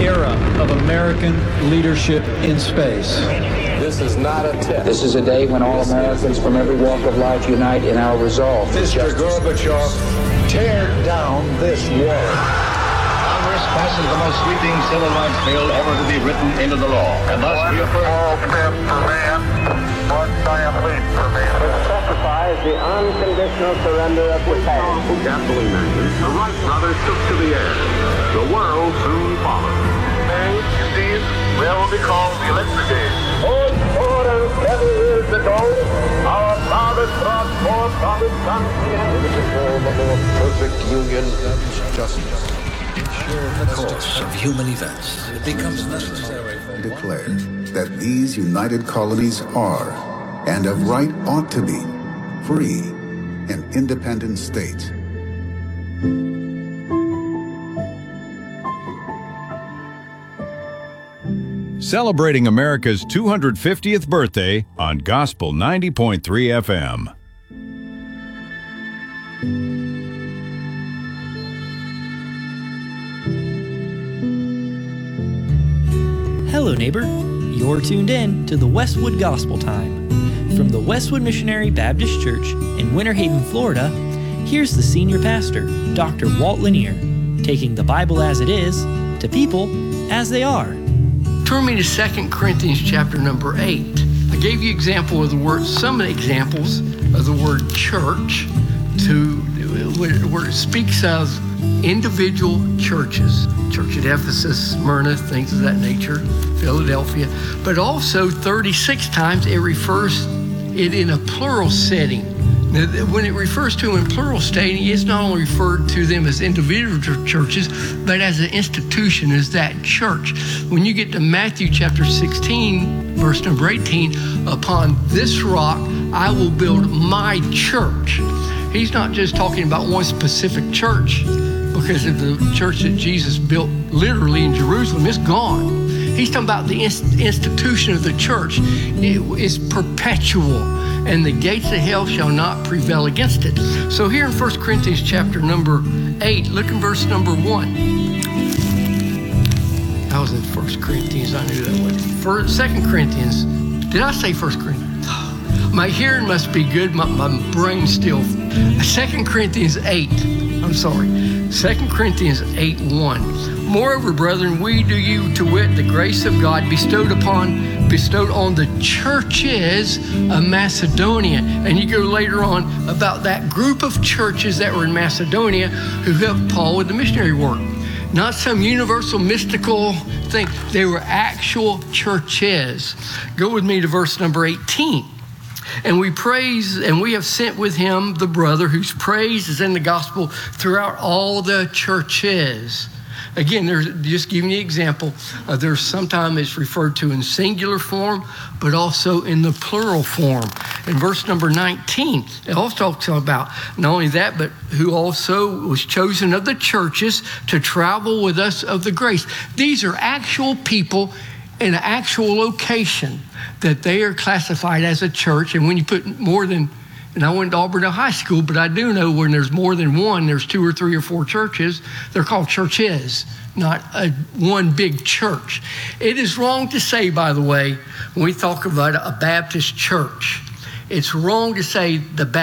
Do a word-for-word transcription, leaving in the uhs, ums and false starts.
era of American leadership in space. This is not a test. This is a day when all Americans from every walk of life unite in our resolve. Mister Gorbachev, tear down this wall. Congress passes the most sweeping civil rights bill ever to be written into the law, and thus one small step for man, one giant leap for man. It specifies the unconditional surrender of Japan. Gasoline engines, the Wright brothers took to the air. The world soon followed. May, indeed, will be called the electric age. Four hundred seven years ago, our fathers brought forth from his country and to form a more perfect union of justice. In the course of human events, it becomes necessary for declare that these united colonies are, and of right ought to be, free and independent states. Celebrating America's two hundred fiftieth birthday on Gospel ninety point three F M. Hello, neighbor. You're tuned in to the Westwood Gospel Time. From the Westwood Missionary Baptist Church in Winter Haven, Florida, here's the senior pastor, Doctor Walt Lanier, taking the Bible as it is to people as they are. Turn me to Second Corinthians chapter number eight. I gave you example of the word, some examples of the word church, to where it speaks of individual churches. Church at Ephesus, Smyrna, things of that nature, Philadelphia. But also thirty-six times it refers it in a plural setting. Now, when it refers to them in plural stating, it's not only referred to them as individual churches, but as an institution, as that church. When you get to Matthew chapter sixteen, verse number eighteen, upon this rock I will build my church. He's not just talking about one specific church, because of the church that Jesus built literally in Jerusalem, it's gone. He's talking about the inst- institution of the church. It is perpetual, and the gates of hell shall not prevail against it. So here in First Corinthians chapter number eight, look in verse number one. I was in First Corinthians, I knew that was. First, Second Corinthians, did I say First Corinthians? My hearing must be good, my, my brain still. Second Corinthians eight, I'm sorry. Second Corinthians eight one. Moreover, brethren, we do you to wit the grace of God bestowed upon, bestowed on the churches of Macedonia. And you go later on about that group of churches that were in Macedonia who helped Paul with the missionary work. Not some universal mystical thing. They were actual churches. Go with me to verse number eighteen. And we praise, and we have sent with him the brother whose praise is in the gospel throughout all the churches. Again, there's just giving you an example. Uh, there's sometimes it's referred to in singular form, but also in the plural form. In verse number nineteen, it also talks about not only that, but who also was chosen of the churches to travel with us of the grace. These are actual people in an actual location that they are classified as a church. And when you put more than, and I went to Auburndale High School, but I do know when there's more than one, there's two or three or four churches, they're called churches, not a, one big church. It is wrong to say, by the way, when we talk about a Baptist church, it's wrong to say the Baptist